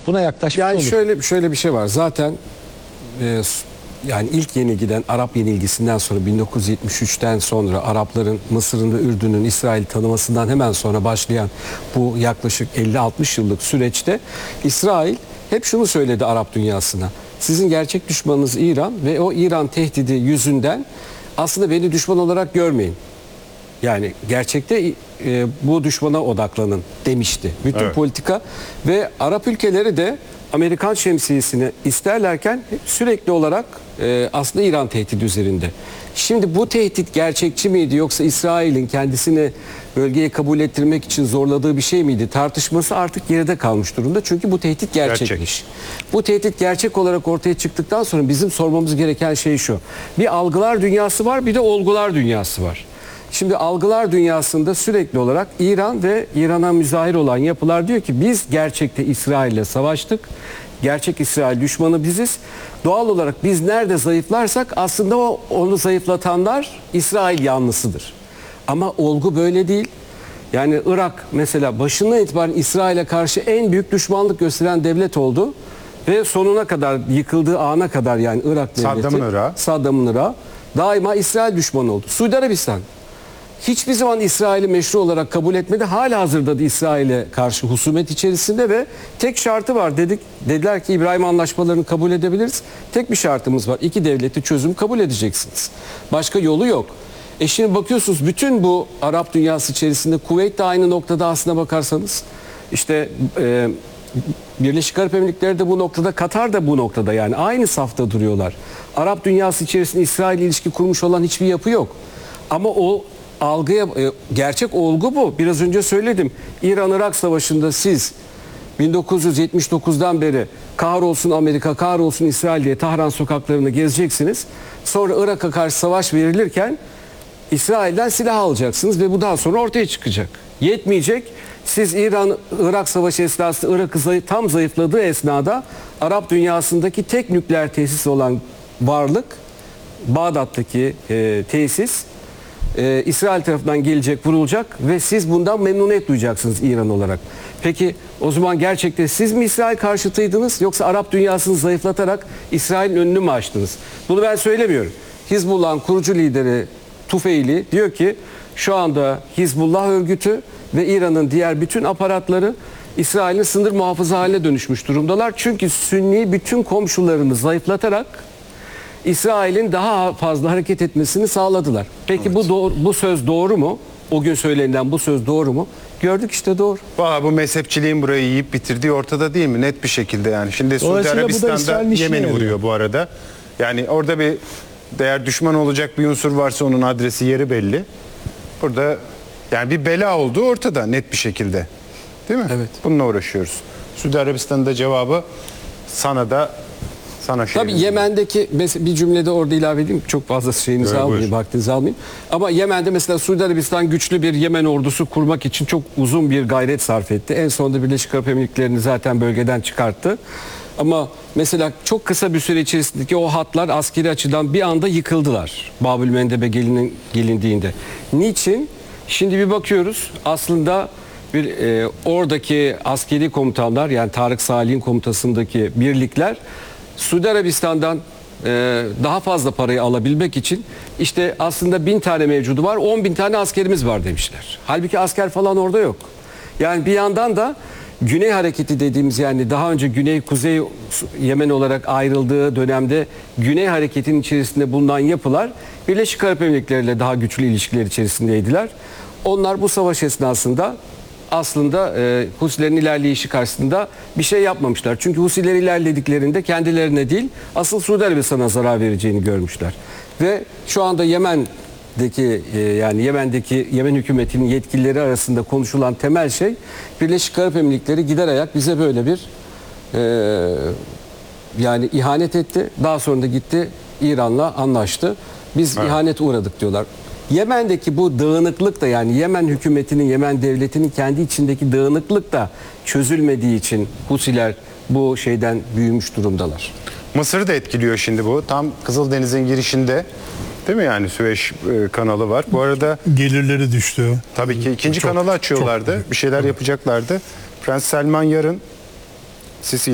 Buna yaklaşmış Yani olur. şöyle bir şey var. Zaten yani ilk yeni giden Arap yenilgisinden sonra 1973'ten sonra Arapların Mısır'ın ve Ürdün'ün İsrail tanımasından hemen sonra başlayan bu yaklaşık 50-60 yıllık süreçte İsrail hep şunu söyledi Arap dünyasına. Sizin gerçek düşmanınız İran ve o İran tehdidi yüzünden aslında beni düşman olarak görmeyin. Yani gerçekte bu düşmana odaklanın demişti bütün Evet. politika ve Arap ülkeleri de Amerikan şemsiyesini isterlerken sürekli olarak aslında İran tehdidi üzerinde. Şimdi bu tehdit gerçekçi miydi yoksa İsrail'in kendisini bölgeye kabul ettirmek için zorladığı bir şey miydi? Tartışması artık geride kalmış durumda. Çünkü bu tehdit gerçekmiş. Bu tehdit gerçek olarak ortaya çıktıktan sonra bizim sormamız gereken şey şu. Bir algılar dünyası var, bir de olgular dünyası var. Şimdi algılar dünyasında sürekli olarak İran ve İran'a müzahir olan yapılar diyor ki biz gerçekte İsrail'le savaştık. Gerçek İsrail düşmanı biziz. Doğal olarak biz nerede zayıflarsak aslında onu zayıflatanlar İsrail yanlısıdır. Ama olgu böyle değil. Yani Irak mesela başından itibaren İsrail'e karşı en büyük düşmanlık gösteren devlet oldu. Ve sonuna kadar, yıkıldığı ana kadar yani Irak devleti, Saddam'ın Irak'ı daima İsrail düşmanı oldu. Suudi Arabistan hiçbir zaman İsrail'i meşru olarak kabul etmedi. Halihazırda da İsrail'e karşı husumet içerisinde ve tek şartı var. Dediler ki İbrahim Anlaşmalarını kabul edebiliriz. Tek bir şartımız var. İki devletli çözüm kabul edeceksiniz. Başka yolu yok. Şimdi bakıyorsunuz bütün bu Arap dünyası içerisinde Kuveyt de aynı noktada aslına bakarsanız. İşte Birleşik Arap Emirlikleri de bu noktada, Katar da bu noktada yani aynı safta duruyorlar. Arap dünyası içerisinde İsrail ilişki kurmuş olan hiçbir yapı yok. Ama o algıya, gerçek olgu bu. Biraz önce söyledim. İran-Irak Savaşı'nda siz 1979'dan beri kahrolsun Amerika, kahrolsun İsrail diye Tahran sokaklarını gezeceksiniz. Sonra Irak'a karşı savaş verilirken İsrail'den silah alacaksınız ve bu daha sonra ortaya çıkacak. Yetmeyecek. Siz İran-Irak Savaşı esnasında Irak'ı tam zayıfladığı esnada Arap dünyasındaki tek nükleer tesis olan varlık, Bağdat'taki tesis İsrail tarafından gelecek, vurulacak ve siz bundan memnuniyet duyacaksınız İran olarak. Peki o zaman gerçekten siz mi İsrail karşıtıydınız yoksa Arap dünyasını zayıflatarak İsrail'in önünü mü açtınız? Bunu ben söylemiyorum. Hizbullah'ın kurucu lideri Tufeyli diyor ki şu anda Hizbullah örgütü ve İran'ın diğer bütün aparatları İsrail'in sınır muhafızı haline dönüşmüş durumdalar. Çünkü Sünni bütün komşularını zayıflatarak İsrail'in daha fazla hareket etmesini sağladılar. Peki evet, bu söz doğru mu? O gün söylenilen bu söz doğru mu? Gördük işte doğru. Valla bu mezhepçiliğin burayı yiyip bitirdiği ortada değil mi? Net bir şekilde yani. Şimdi Suudi Arabistan'da Yemen'i vuruyor bu arada. Yani orada bir değer düşman olacak bir unsur varsa onun adresi yeri belli. Burada yani bir bela olduğu ortada net bir şekilde. Değil mi? Evet. Bununla uğraşıyoruz. Suudi Arabistan'da cevabı sana Tabii Yemen'deki bir cümlede orada ilave edeyim. Çok fazla şeyinizi almayayım, vaktinizi almayayım. Ama Yemen'de mesela Suudi Arabistan güçlü bir Yemen ordusu kurmak için çok uzun bir gayret sarf etti. En sonunda Birleşik Arap Emirlikleri'ni zaten bölgeden çıkarttı. Ama mesela çok kısa bir süre içerisindeki o hatlar askeri açıdan bir anda yıkıldılar. Babülmendeb'e gelindiğinde. Niçin? Şimdi bir bakıyoruz aslında oradaki askeri komutanlar yani Tarık Salih'in komutasındaki birlikler Suudi Arabistan'dan daha fazla parayı alabilmek için işte aslında 1000 tane mevcudu var, 10.000 tane askerimiz var demişler. Halbuki asker falan orada yok. Yani bir yandan da Güney Hareketi dediğimiz yani daha önce Güney-Kuzey Yemen olarak ayrıldığı dönemde Güney Hareketi'nin içerisinde bulunan yapılar Birleşik Arap Emirlikleri ile daha güçlü ilişkiler içerisindeydiler. Onlar bu savaş esnasında aslında Husilerin ilerleyişi karşısında bir şey yapmamışlar. Çünkü Husiler ilerlediklerinde kendilerine değil asıl Suudi Arabistan'a zarar vereceğini görmüşler. Ve şu anda Yemen'deki Yemen hükümetinin yetkilileri arasında konuşulan temel şey Birleşik Arap Emirlikleri gider ayak bize böyle bir yani ihanet etti. Daha sonra da gitti İran'la anlaştı. Biz ihanete uğradık diyorlar. Yemen'deki bu dağınıklık da yani Yemen hükümetinin, Yemen devletinin kendi içindeki dağınıklık da çözülmediği için Husiler bu şeyden büyümüş durumdalar. Mısır'ı da etkiliyor şimdi bu. Tam Kızıldeniz'in girişinde değil mi yani Süveyş kanalı var. Bu arada gelirleri düştü. Tabii ki ikinci kanalı açıyorlardı. Bir şeyler yapacaklardı. Prens Selman yarın Sisi